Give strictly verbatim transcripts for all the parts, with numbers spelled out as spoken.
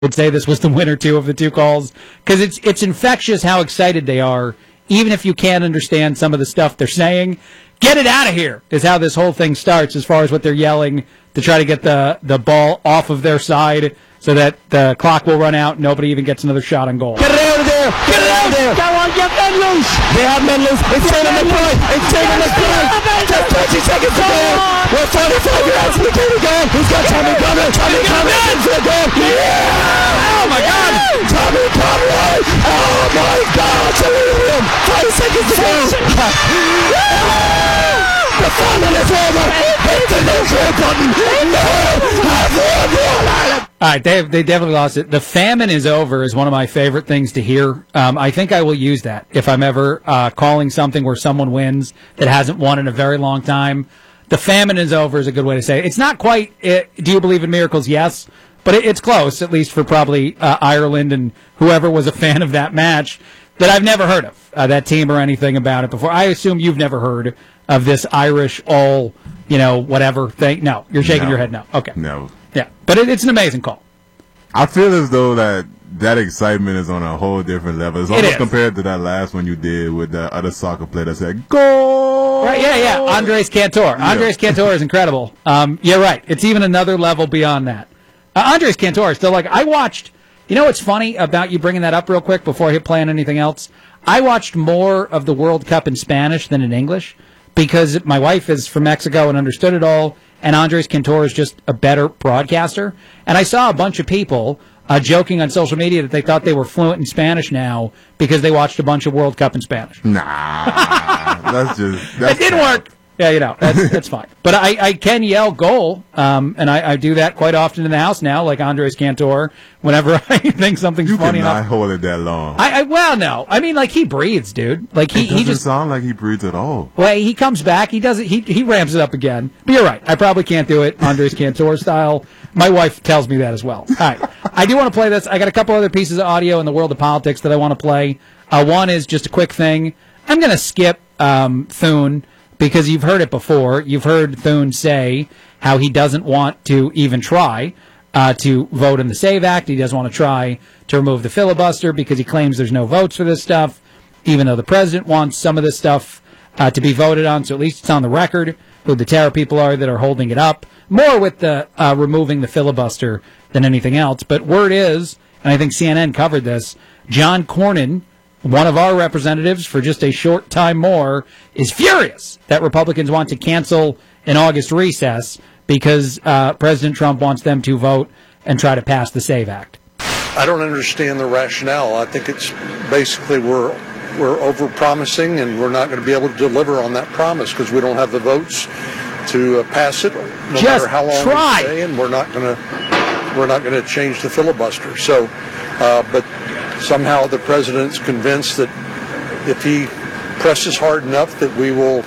would say this was the winner, too, of the two calls. Because it's, it's infectious how excited they are, even if you can't understand some of the stuff they're saying. Get it out of here is how this whole thing starts as far as what they're yelling to try to get the, the ball off of their side so that the clock will run out and nobody even gets another shot on goal. Get it out of there! Get it out of there! Come on, get men loose! They have men loose. It's taking the play! It's taking the play! Just twenty seconds to go! We're forty-five yards from the goal again! Who's got Tommy Conroy? Tommy Conroy into the goal! Yeah! Oh my God! Tommy Conroy! Oh my God! Delirium! Five seconds to go! The famine is over! Hit the nuclear button! No! Have won All Ireland! All right, they they definitely lost it. The famine is over is one of my favorite things to hear. Um, I think I will use that if I'm ever uh, calling something where someone wins that hasn't won in a very long time. The famine is over is a good way to say it. It's not quite, it, do you believe in miracles? Yes. But it, it's close, at least for probably uh, Ireland and whoever was a fan of that match that I've never heard of, uh, that team or anything about it before. I assume you've never heard of this Irish all, you know, whatever thing. No, you're shaking no. your head no. Okay. No. Yeah, but it, it's an amazing call. I feel as though that that excitement is on a whole different level. It's It almost is. compared to that last one you did with the other soccer player that said, goal! Right, yeah, yeah, Andres Cantor. Yeah. Andres Cantor is incredible. Um, you're right. It's even another level beyond that. Uh, Andres Cantor is still like, I watched, you know what's funny about you bringing that up real quick before I hit play on anything else? I watched more of the World Cup in Spanish than in English because my wife is from Mexico and understood it all, and Andres Cantor is just a better broadcaster. And I saw a bunch of people uh, joking on social media that they thought they were fluent in Spanish now because they watched a bunch of World Cup in Spanish. Nah, that's just... That's It didn't work. Yeah, you know, that's, that's fine. But I, I can yell goal, um, and I, I do that quite often in the house now, like Andres Cantor, whenever I think something's You funny cannot enough. hold it that long. I, I Well, no. I mean, like, he breathes, dude. Like, he, it doesn't he just... sound like he breathes at all. Well, he comes back. He does it. He he ramps it up again. But you're right. I probably can't do it Andres Cantor style. My wife tells me that as well. All right. I do want to play this. I got a couple other pieces of audio in the world of politics that I want to play. Uh, one is just a quick thing. I'm going to skip um, Thune because you've heard it before. You've heard Thune say how he doesn't want to even try uh, to vote in the SAVE Act. He doesn't want to try to remove the filibuster because he claims there's no votes for this stuff, even though the president wants some of this stuff uh, to be voted on. So at least it's on the record who the terror people are that are holding it up. More with the uh, removing the filibuster than anything else. But word is, and I think C N N covered this, John Cornyn, one of our representatives for just a short time more, is furious that Republicans want to cancel an August recess because uh, President Trump wants them to vote and try to pass the SAVE Act. I don't understand the rationale. I think it's basically we're we're over-promising and we're not going to be able to deliver on that promise because we don't have the votes to uh, pass it. No Just matter how long try. we stay, and we're not going to we're not going to change the filibuster. So, uh, but somehow the president's convinced that if he presses hard enough, that we will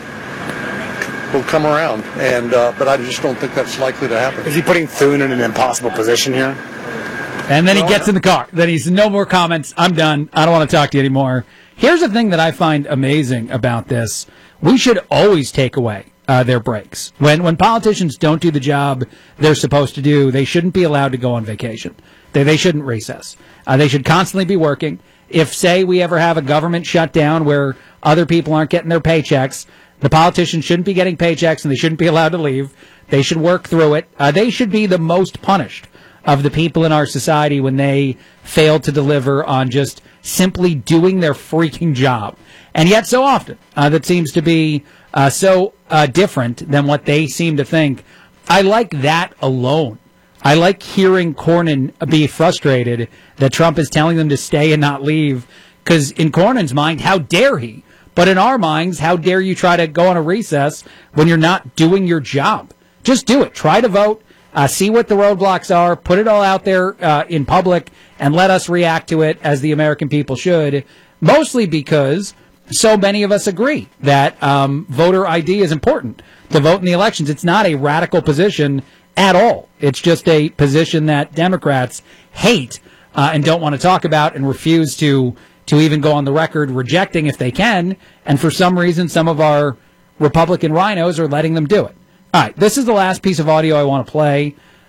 will come around. And uh, but I just don't think that's likely to happen. Is he putting Thune in an impossible position here? And then he gets in the car. Then he's, no more comments. I'm done. I don't want to talk to you anymore. Here's the thing that I find amazing about this. We should always take away uh, their breaks. When when politicians don't do the job they're supposed to do, they shouldn't be allowed to go on vacation. They, they shouldn't recess. Uh, they should constantly be working. If, say, we ever have a government shutdown where other people aren't getting their paychecks, the politicians shouldn't be getting paychecks and they shouldn't be allowed to leave. They should work through it. Uh, they should be the most punished of the people in our society when they fail to deliver on just simply doing their freaking job. And yet so often, uh, that seems to be uh, so uh, different than what they seem to think. I like that alone. I like hearing Cornyn be frustrated that Trump is telling them to stay and not leave, because in Cornyn's mind, how dare he? But in our minds, how dare you try to go on a recess when you're not doing your job? Just do it. Try to vote. Uh, see what the roadblocks are, put it all out there uh, in public, and let us react to it as the American people should, mostly because so many of us agree that um, voter I D is important to vote in the elections. It's not a radical position at all. It's just a position that Democrats hate uh, and don't want to talk about and refuse to, to even go on the record rejecting if they can, and for some reason some of our Republican rhinos are letting them do it. All right, this is the last piece of audio I want to play.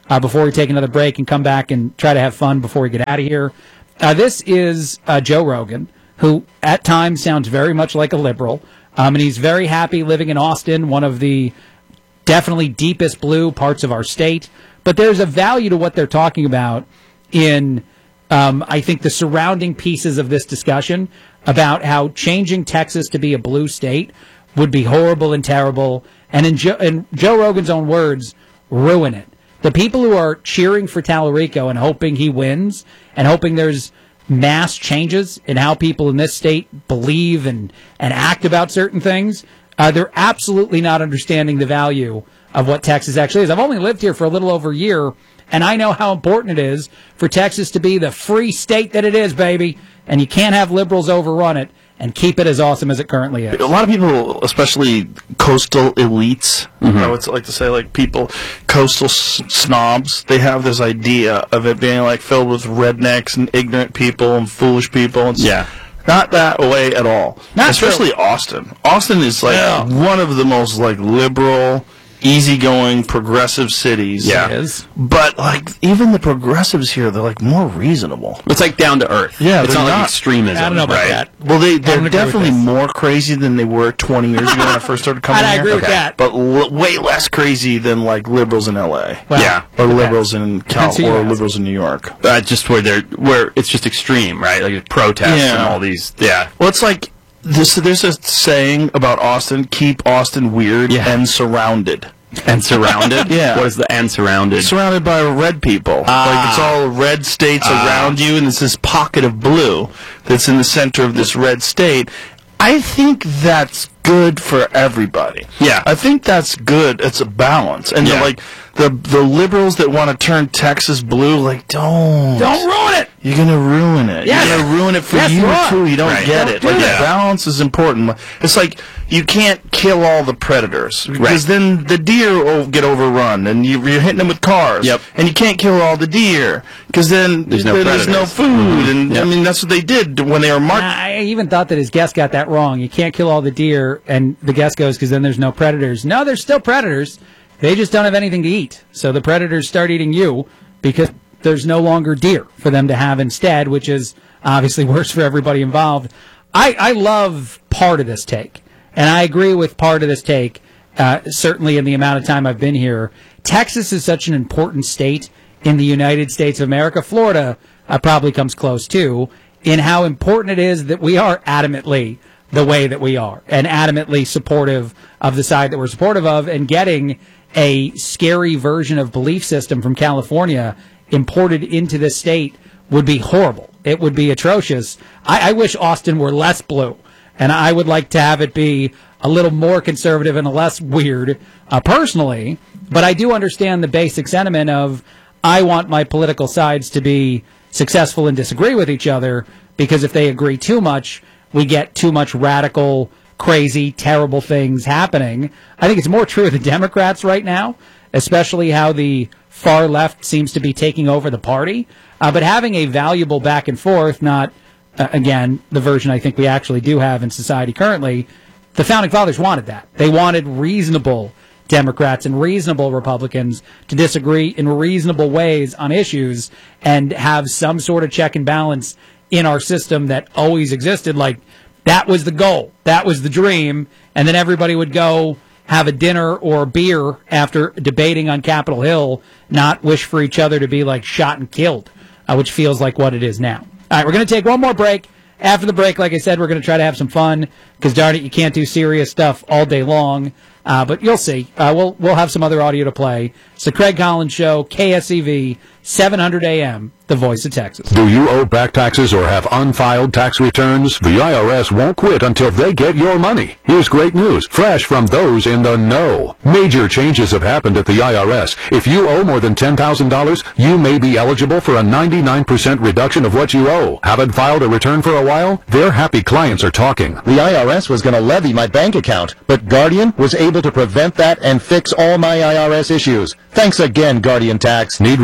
uh, before we take another break and come back and try to have fun before we get out of here. Uh, this is uh, Joe Rogan, who at times sounds very much like a liberal, um, and he's very happy living in Austin, one of the definitely deepest blue parts of our state. But there's a value to what they're talking about in, um, I think, the surrounding pieces of this discussion about how changing Texas to be a blue state would be horrible and terrible, and in, jo- in Joe Rogan's own words, ruin it. The people who are cheering for Tallarico and hoping he wins and hoping there's mass changes in how people in this state believe and, and act about certain things, uh, they're absolutely not understanding the value of what Texas actually is. I've only lived here for a little over a year, and I know how important it is for Texas to be the free state that it is, baby, and you can't have liberals overrun it and keep it as awesome as it currently is. A lot of people, especially coastal elites, mm-hmm. I would like to say, like people, coastal s- snobs, they have this idea of it being like filled with rednecks and ignorant people and foolish people. It's yeah. Not that way at all. Not Especially true. Austin. Austin is like yeah. one of the most like liberal, easygoing, progressive cities. Yeah. It is. But like even the progressives here, they're like more reasonable. It's like down to earth. Yeah, it's they're not like not- extremism. I don't know about right? that. Well, they, don't they're agree definitely with this. more crazy than they were twenty years ago when I first started coming And I here. agree with that. But l- way less crazy than like liberals in L A. Well, Yeah. Or depends. liberals in Cal Depends who you or ask. liberals in New York. Uh, just where they're where it's just extreme, right? Like protests Yeah. and all these. Yeah. Well, it's like this. There's a saying about Austin: keep Austin weird Yeah. and surrounded. And surrounded. Yeah. What is the and surrounded? Surrounded by red people. Ah. Like it's all red states Ah. around you, and it's this pocket of blue that's in the center of this red state. I think that's good for everybody. Yeah. I think that's good. It's a balance. And Yeah. the, like the the liberals that want to turn Texas blue, like don't Don't ruin it! You're gonna ruin it. Yes. You're gonna ruin it for Yes, you you are. too. You don't Right. get Don't it. do Like that. balance is important. It's like you can't kill all the predators because Right. then the deer will get overrun, and you, you're hitting them with cars. Yep. And you can't kill all the deer because then There's no th- there's no predators. food. And Yep. I mean that's what they did when they were marching. I even thought that his guest got that wrong. You can't kill all the deer, and the guest goes, because then there's no predators. No, there's still predators. They just don't have anything to eat. So the predators start eating you because there's no longer deer for them to have instead, which is obviously worse for everybody involved. I, I love part of this take, and I agree with part of this take, uh, certainly in the amount of time I've been here. Texas is such an important state in the United States of America. Florida uh, probably comes close, too, in how important it is that we are adamantly the way that we are and adamantly supportive of the side that we're supportive of, and getting a scary version of belief system from California imported into this state would be horrible. It would be atrocious. I, I wish Austin were less blue, and I would like to have it be a little more conservative and less weird, uh, personally. But I do understand the basic sentiment of I want my political sides to be successful and disagree with each other, because if they agree too much, we get too much radical, crazy, terrible things happening. I think it's more true of the Democrats right now, especially how the far left seems to be taking over the party. Uh, but having a valuable back and forth, not, uh, again, the version I think we actually do have in society currently, the Founding Fathers wanted that. They wanted reasonable Democrats and reasonable Republicans to disagree in reasonable ways on issues and have some sort of check and balance in our system that always existed. Like, that was the goal. That was the dream. And then everybody would go have a dinner or a beer after debating on Capitol Hill, not wish for each other to be, like, shot and killed, uh, which feels like what it is now. All right, we're going to take one more break. After the break, like I said, we're going to try to have some fun, because, darn it, you can't do serious stuff all day long. Uh, but you'll see. Uh, we'll we'll have some other audio to play. It's the Craig Collins Show, K S E V, seven hundred A M, the voice of Texas. Do you owe back taxes or have unfiled tax returns? The I R S won't quit until they get your money. Here's great news, fresh from those in the know. Major changes have happened at the I R S. If you owe more than ten thousand dollars, you may be eligible for a ninety-nine percent reduction of what you owe. Haven't filed a return for a while? Their happy clients are talking. The I R S was going to levy my bank account, but Guardian was able to prevent that and fix all my I R S issues. Thanks again, Guardian Tax. Need relief from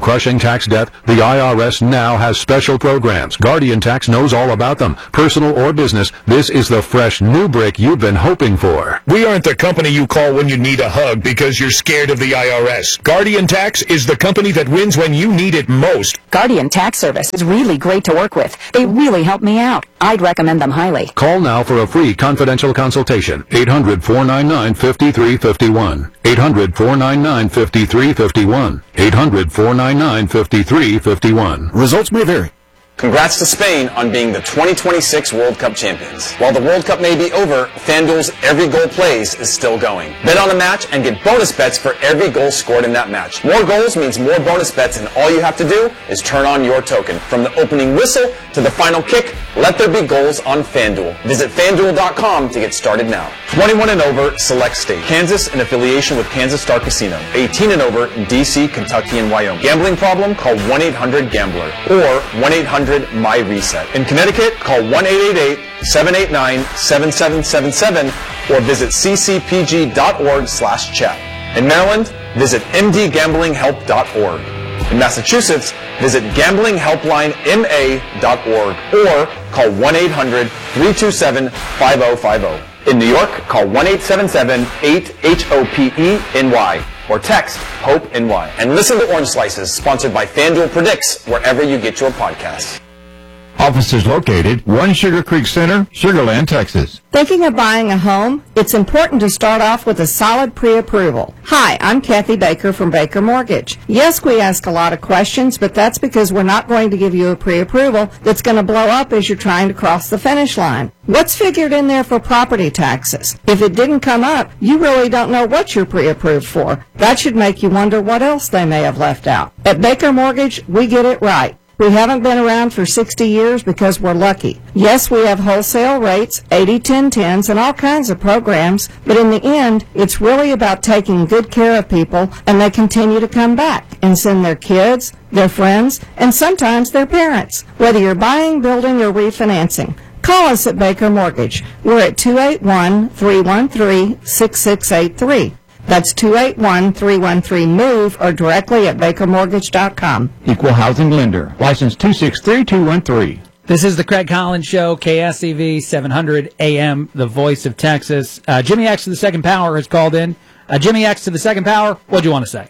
crushing tax debt, the I R S now has special programs. Guardian Tax knows all about them. Personal or business, this is the fresh new break you've been hoping for. We aren't the company you call when you need a hug because you're scared of the I R S. Guardian Tax is the company that wins when you need it most. Guardian Tax Service is really great to work with. They really help me out. I'd recommend them highly. Call now for a free confidential consultation. eight hundred, four nine nine, five three five one. eight hundred, four nine nine, five three five one. eight hundred, four nine nine, five three five one. Results may vary. Congrats to Spain on being the twenty twenty-six World Cup champions. While the World Cup may be over, FanDuel's Every Goal Plays is still going. Bet on the match and get bonus bets for every goal scored in that match. More goals means more bonus bets, and all you have to do is turn on your token. From the opening whistle to the final kick, let there be goals on FanDuel. Visit FanDuel dot com to get started now. twenty-one and over, select state. Kansas in affiliation with Kansas Star Casino. eighteen and over, D C, Kentucky, and Wyoming. Gambling problem? Call one eight hundred gambler or one eight hundred my reset. In Connecticut, call one eight eight eight, seven eight nine, seven seven seven seven or visit c c p g dot org slash chat. In Maryland, visit m d gambling help dot org. In Massachusetts, visit gambling helpline m a dot org or call one eight hundred, three two seven, five zero five zero. In New York, call one eight seven seven, eight, H O P E N Y or text HOPE-N-Y. And listen to Orange Slices, sponsored by FanDuel Predicts, wherever you get your podcasts. Offices located, one Sugar Creek Center, Sugar Land, Texas. Thinking of buying a home? It's important to start off with a solid pre-approval. Hi, I'm Kathy Baker from Baker Mortgage. Yes, we ask a lot of questions, but that's because we're not going to give you a pre-approval that's going to blow up as you're trying to cross the finish line. What's figured in there for property taxes? If it didn't come up, you really don't know what you're pre-approved for. That should make you wonder what else they may have left out. At Baker Mortgage, we get it right. We haven't been around for sixty years because we're lucky. Yes, we have wholesale rates, eighty ten tens, and all kinds of programs, but in the end, it's really about taking good care of people, and they continue to come back and send their kids, their friends, and sometimes their parents, whether you're buying, building, or refinancing. Call us at Baker Mortgage. We're at two eight one, three one three, six six eight three. That's two eight one, three one three, MOVE or directly at baker mortgage dot com. Equal housing lender. License two six three two one three. This is the Craig Collins Show, K S E V seven hundred A M, the voice of Texas. Uh, Jimmy X to the Second Power has called in. Uh, Jimmy X to the Second Power, what do you want to say?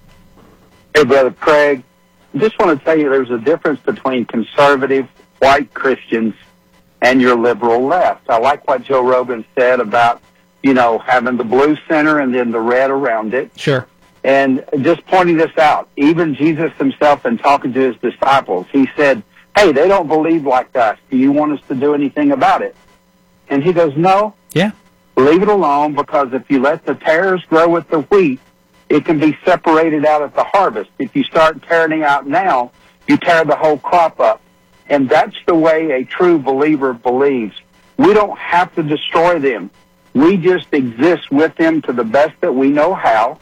Hey, Brother Craig. I just want to tell you there's a difference between conservative white Christians and your liberal left. I like what Joe Rogan said about, you know, having the blue center and then the red around it. Sure. And just pointing this out, even Jesus himself, in talking to his disciples, he said, hey, they don't believe like us. Do you want us to do anything about it? And he goes, no. Yeah. Leave it alone, because if you let the tares grow with the wheat, it can be separated out at the harvest. If you start tearing out now, you tear the whole crop up. And that's the way a true believer believes. We don't have to destroy them. We just exist with them to the best that we know how,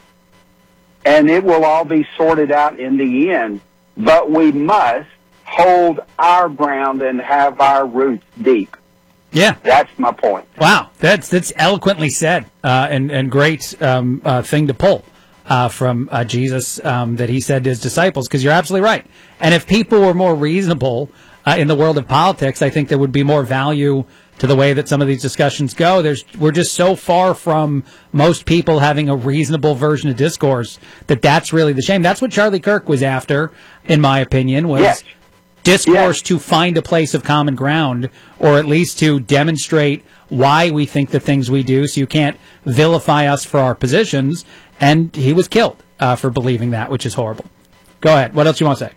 and it will all be sorted out in the end. But we must hold our ground and have our roots deep. Yeah. That's my point. Wow. That's that's eloquently said, uh, and, and great um, uh, thing to pull uh, from uh, Jesus um, that he said to his disciples, because you're absolutely right. And if people were more reasonable uh, in the world of politics, I think there would be more value to the way that some of these discussions go. There's, we're just so far from most people having a reasonable version of discourse that that's really the shame. That's what Charlie Kirk was after, in my opinion, was yes. discourse yes. to find a place of common ground, or at least to demonstrate why we think the things we do, so you can't vilify us for our positions. And he was killed uh, for believing that, which is horrible. Go ahead. What else do you want to say?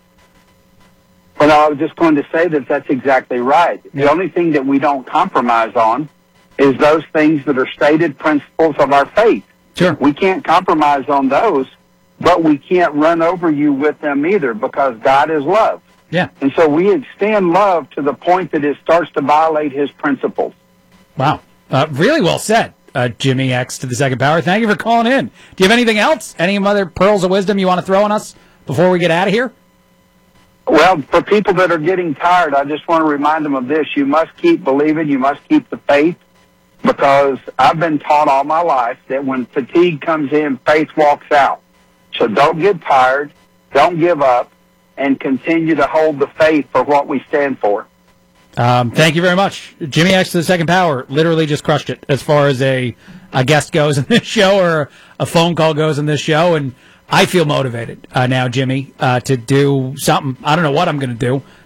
Well, I was just going to say that that's exactly right. The Yeah. only thing that we don't compromise on is those things that are stated principles of our faith. Sure. We can't compromise on those, but we can't run over you with them either, because God is love. Yeah. And so we extend love to the point that it starts to violate his principles. Wow. Uh, really well said, uh, Jimmy X to the Second Power. Thank you for calling in. Do you have anything else? Any other pearls of wisdom you want to throw on us before we get out of here? Well, for people that are getting tired, I just want to remind them of this. You must keep believing. You must keep the faith, because I've been taught all my life that when fatigue comes in, faith walks out. So don't get tired. Don't give up, and continue to hold the faith for what we stand for. Um, thank you very much. Jimmy X to the Second Power literally just crushed it as far as a, a guest goes in this show or a phone call goes in this show. And I feel motivated uh, now, Jimmy, uh, to do something. I don't know what I'm going to do.